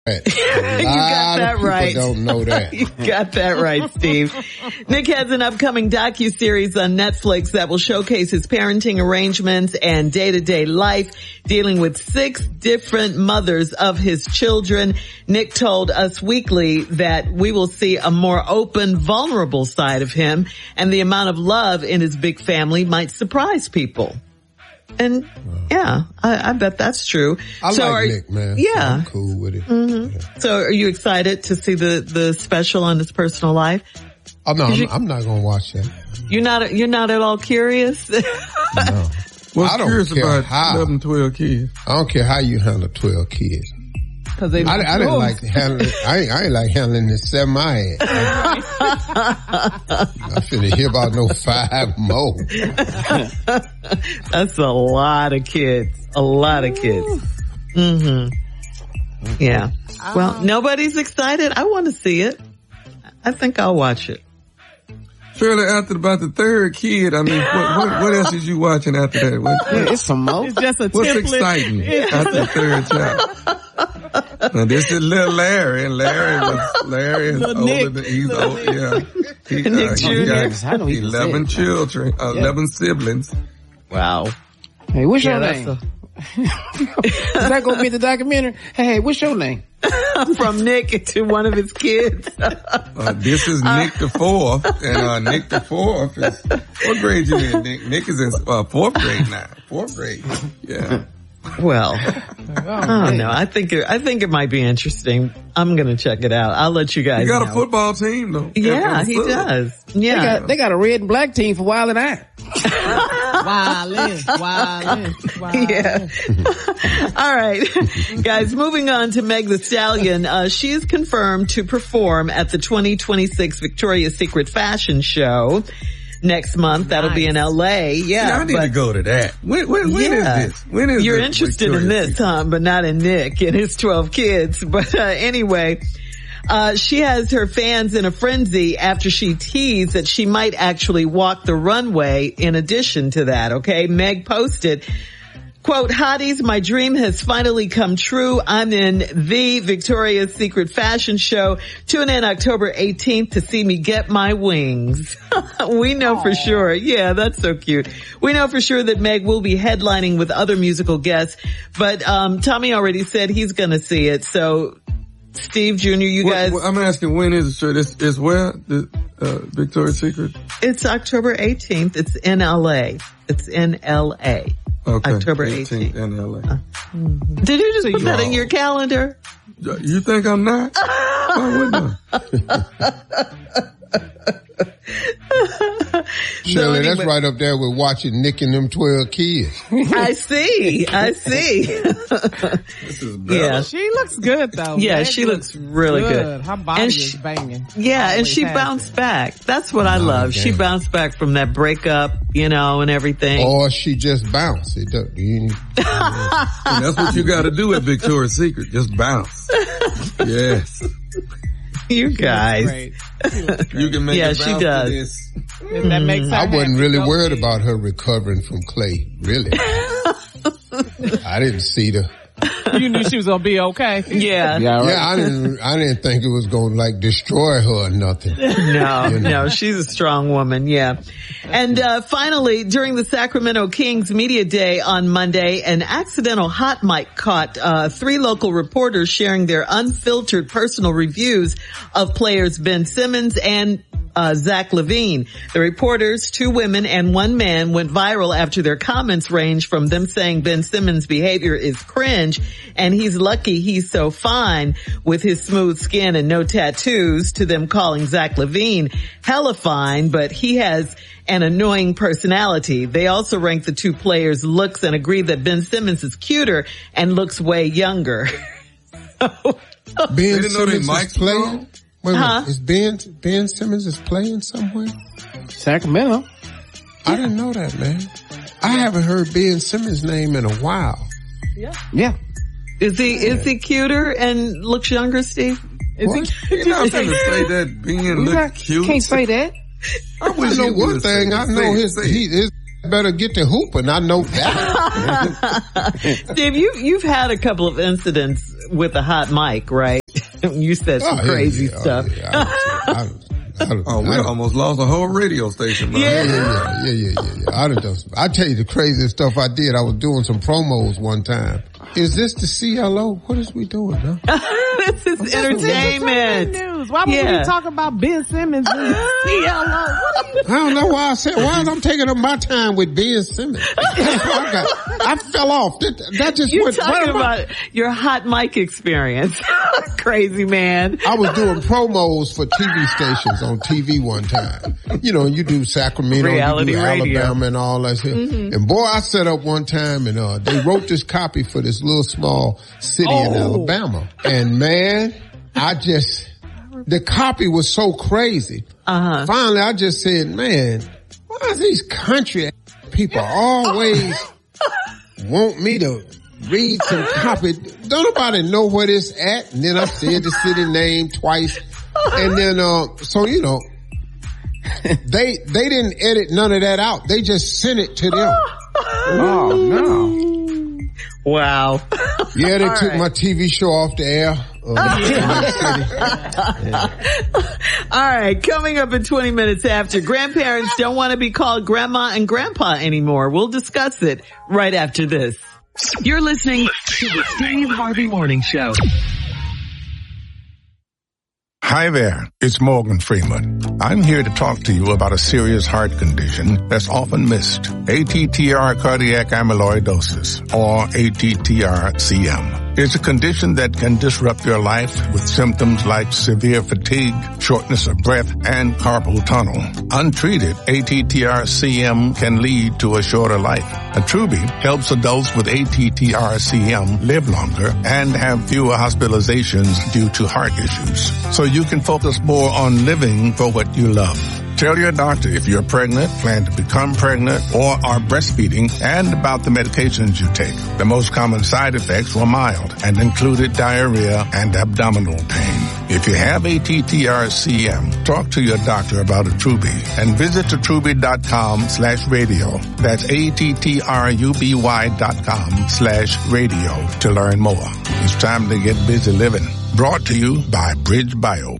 You got that right. Don't know that. You got that right, Steve. Nick has an upcoming docuseries on Netflix that will showcase his parenting arrangements and day-to-day life, dealing with 6 different mothers of his children. Nick told Us Weekly that we will see a more open, vulnerable side of him, and the amount of love in his big family might surprise people. And yeah, I bet that's true. I like Nick, man. Yeah. So I'm cool with it. Mm-hmm. Yeah. So are you excited to see the special on his personal life? Oh no, I'm not going to watch that. You're not at all curious? No. Well, I don't curious care about how. 11, 12 kids. I don't care how you handle 12 kids. I didn't like handling, I ain't like handling this 7 I had. I finna hear about no 5 more. That's a lot of kids. A lot of kids. Mm-hmm. Yeah. Well, nobody's excited. I want to see it. I think I'll watch it. Shirley, after about the 3rd kid, I mean, what else is you watching after that? It's some more. It's just a What's template. exciting after the 3rd child? Now this is little Larry, and Larry is older than he's old. Yeah, he got 11 children, 11 siblings. Wow. Hey, what's your name? Is that gonna be the documentary? Hey, what's your name? From Nick to one of his kids. This is Nick the 4th, and Nick the 4th is, what grade you in, Nick? Nick is in 4th grade now. 4th grade. Yeah. Well, I don't know. I think it might be interesting. I'm gonna check it out. I'll let you guys know. He got a football team though. Yeah, he does. Yeah. They got a red and black team for Wild and I. Wildin'. Yeah. All right. Guys, moving on to Meg Thee Stallion. She is confirmed to perform at the 2026 Victoria's Secret Fashion Show next month. That'll be in LA. Yeah. I need to go to that. When is this? When is You're interested in this, huh? But not in Nick and his 12 kids. But anyway, she has her fans in a frenzy after she teased that she might actually walk the runway in addition to that, okay? Meg posted, quote, "Hotties, my dream has finally come true. I'm in the Victoria's Secret Fashion Show. Tune in October 18th to see me get my wings." We know for sure. Yeah, that's so cute. We know for sure that Meg will be headlining with other musical guests, but Tommy already said he's gonna see it. So Steve Jr., you guys. I'm asking, when is the show? It's where? The Victoria's Secret? It's October 18th. It's in LA. It's in LA. Okay. October 18th. in LA. Did you just put that in your calendar? You think I'm not? Why wouldn't I? Shirley, that's right up there with watching Nick and them 12 kids. I see. This is better. Yeah. She looks good though. Yeah, Meg she looks really good. Her body is banging. Yeah, and Always she has bounced it. back. That's what I love. She bounced back from that breakup, and everything. Or she just bounced. And that's what you got to do at Victoria's Secret. Just bounce. Yes. You guys. You can make it bounce she does. to this. That makes her I wasn't happy. really Go worried ahead. about her recovering from Clay. Really. I didn't see the. You knew she was gonna be okay. Yeah. I didn't think it was going to destroy her or nothing. No, she's a strong woman. Yeah. And, finally, during the Sacramento Kings Media Day on Monday, an accidental hot mic caught, 3 local reporters sharing their unfiltered personal reviews of players Ben Simmons and Zach LaVine. The reporters, 2 women and 1 man, went viral after their comments ranged from them saying Ben Simmons' behavior is cringe and he's lucky he's so fine with his smooth skin and no tattoos, to them calling Zach LaVine hella fine, but he has an annoying personality. They also ranked the 2 players' looks and agreed that Ben Simmons is cuter and looks way younger. Ben Simmons is playing? Wait, Huh? is Ben Simmons is playing somewhere? Sacramento. I didn't know that, man. I haven't heard Ben Simmons' name in a while. Yeah. Is he cuter and looks younger, Steve? You're not going to say that Ben looks cute. Can't say that. I know one thing. I know his better get to hooping. I know that. Steve, you've had a couple of incidents with a hot mic, right? You said some crazy stuff. We almost lost a whole radio station. Yeah. I tell you the craziest stuff I did. I was doing some promos one time. Is this the CLO? What is we doing, huh? This is entertainment. News. Why would we talk about Ben Simmons and CLO? I don't know why I'm taking up my time with Ben Simmons. I fell off. That just You're went. talking about your hot mic experience. Crazy man. I was doing promos for TV stations on TV one time. You know, you do Sacramento, Reality you do radio. Alabama and all that shit. Mm-hmm. And boy, I set up one time and they wrote this copy for this little small city in Alabama. And man, the copy was so crazy. Finally, I just said, man, why are these country people always want me to read some copy? Don't nobody know where it's at. And then I said the city name twice. And then, so you know, they didn't edit none of that out. They just sent it to them. Oh, no. Wow. Yeah, they took my TV show off the air. All right, coming up in 20 minutes after, grandparents don't want to be called grandma and grandpa anymore. We'll discuss it right after this. You're listening to the Steve Harvey Morning Show. Hi there, it's Morgan Freeman. I'm here to talk to you about a serious heart condition that's often missed. ATTR cardiac amyloidosis, or ATTR-CM. It's a condition that can disrupt your life with symptoms like severe fatigue, shortness of breath, and carpal tunnel. Untreated, ATTR-CM can lead to a shorter life. Attruby helps adults with ATTR-CM live longer and have fewer hospitalizations due to heart issues. So you can focus more on living for what you love. Tell your doctor if you're pregnant, plan to become pregnant, or are breastfeeding, and about the medications you take. The most common side effects were mild and included diarrhea and abdominal pain. If you have ATTR-CM, talk to your doctor about Attruby and visit attruby.com/radio. That's ATTRUBY.com/radio to learn more. It's time to get busy living. Brought to you by Bridge Bio.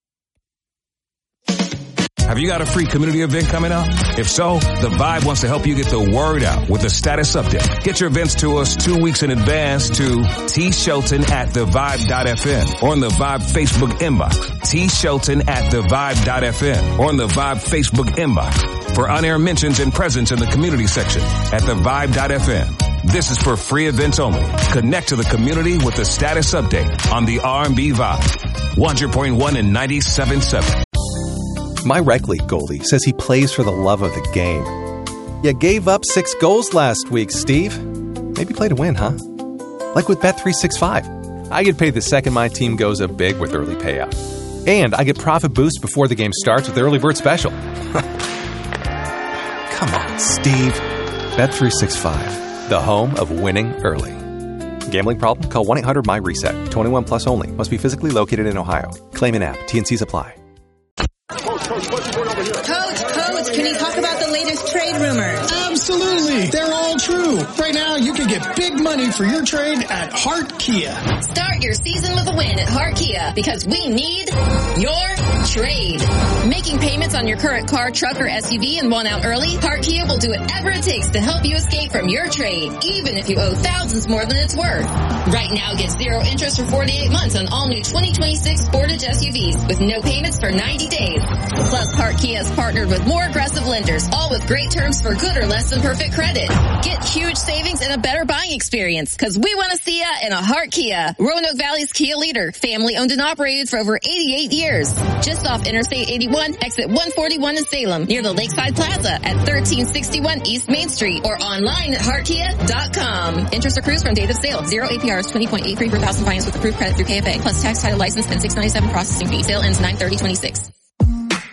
Have you got a free community event coming up? If so, The Vibe wants to help you get the word out with a status update. Get your events to us 2 weeks in advance to tshelton@thevibe.fm or on the Vibe Facebook inbox. tshelton@thevibe.fm or on the Vibe Facebook inbox for on-air mentions and presence in the community section at thevibe.fm. This is for free events only. Connect to the community with the status update on the R&B Vibe. 100.1 and 97.7. My rec league goalie says he plays for the love of the game. You gave up 6 goals last week, Steve. Maybe play to win, huh? Like with Bet365. I get paid the second my team goes up big with early payout. And I get profit boost before the game starts with early bird special. Come on, Steve. Bet365, the home of winning early. Gambling problem? Call 1-800-MY-RESET. 21 plus only. Must be physically located in Ohio. Claim an app. T&Cs apply. Coach, can you talk about the latest trade rumors? Absolutely. They're all true. Right now, you can get big money for your trade at Hart Kia. Start your season with a win at Hart Kia because we need your trade. Making payments on your current car, truck, or SUV and want out early? Hart Kia will do whatever it takes to help you escape from your trade, even if you owe thousands more than it's worth. Right now, get 0 interest for 48 months on all new 2026 Sportage SUVs with no payments for 90 days. Plus, Hart Kia has partnered with more aggressive lenders, all with great terms for good or less than perfect credit. Get huge savings and a better buying experience, because we want to see ya in a Hart Kia. Roanoke Valley's Kia leader, family owned and operated for over 88 years. Just off Interstate 81, exit 141 in Salem, near the Lakeside Plaza at 1361 East Main Street, or online at heartkia.com. Interest accrues from date of sale. 0 APRs, 20.83 per thousand finance with approved credit through KFA, plus tax, title, license, and $697 processing fee. Sale ends 9/30/26.